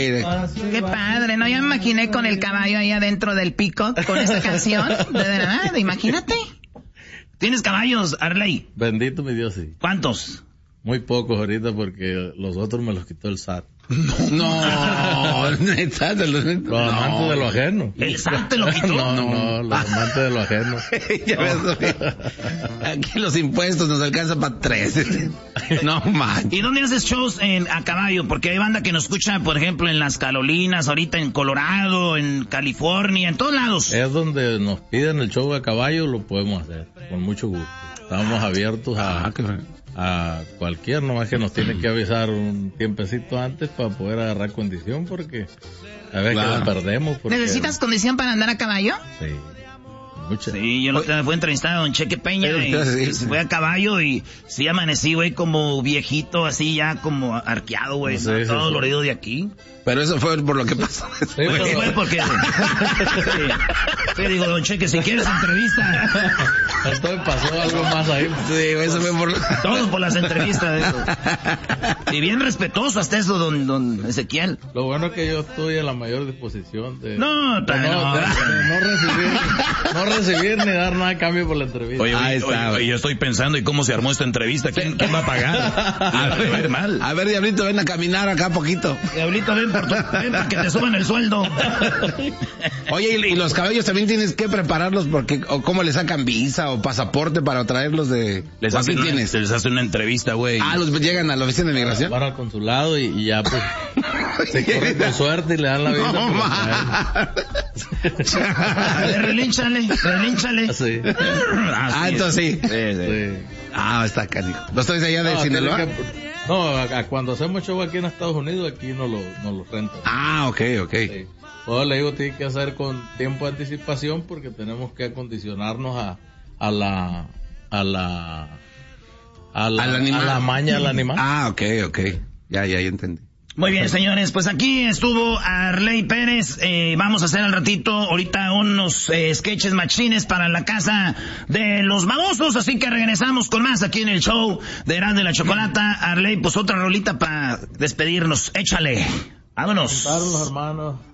Qué padre, ¿no? Ya me imaginé con el caballo ahí adentro del Peacock con esta canción. De verdad, imagínate. ¿Tienes caballos, Arley? Bendito mi Dios, sí. ¿Cuántos? Muy pocos ahorita porque los otros me los quitó el SAT. No, neta, los amantes de lo ajeno. ¿El SAT te lo quitó? No, los amantes de lo ajeno. Aquí los impuestos nos alcanzan para 3. No man. ¿Y dónde haces shows a caballo? Porque hay banda que nos escucha, por ejemplo, en las Carolinas, ahorita en Colorado, en California, en todos lados. Es donde nos piden el show a caballo, lo podemos hacer, con mucho gusto. Estamos abiertos a cualquier, nomás que nos tiene que avisar un tiempecito antes para poder agarrar condición, porque a veces que la perdemos. ¿Necesitas condición para andar a caballo? Sí. Mucha. Sí, yo fui a entrevistar a don Cheque Peña y fue a caballo y sí amanecí, güey, como viejito, así ya como arqueado, güey, Sí, todo sí. dolorido de aquí. Pero eso fue por lo que pasó. Sí, Fue porque... Sí, digo, don Cheque, si quieres entrevista... Entonces pasó algo más ahí. Sí, eso fue por... Todos por las entrevistas. Eso. Y bien respetuoso hasta eso, don Ezequiel. Lo bueno es que yo estoy a la mayor disposición de no recibir ni dar nada a cambio por la entrevista. Oye, yo estoy pensando, ¿y cómo se armó esta entrevista? ¿Quién va a pagar? A ver, Diablito, ven a caminar acá poquito. Diablito, ven para que te suban el sueldo. Oye, y los caballos también tienes que prepararlos porque, o cómo les sacan visa o pasaporte para traerlos de... Les hacen una entrevista, güey. Los llegan a la oficina de migración. Van al consulado y ya pues se corren con suerte y le dan la visa. Relínchale. Sí. Entonces sí. Sí. Está canijo. ¿Los traes allá de Sinaloa? Cuando hacemos show aquí en Estados Unidos, aquí nos lo rentan. Ok. Sí. Todo le digo, tiene que hacer con tiempo de anticipación porque tenemos que acondicionarnos a la maña del animal. Ok. Ya entendí. Muy bien, señores, pues aquí estuvo Arley Pérez. Vamos a hacer al ratito ahorita unos sketches machines para la casa de los babosos, así que regresamos con más aquí en el show de Erasmo y la Chocolata. Arley, pues otra rolita para despedirnos. Échale. Vámonos. Los hermanos.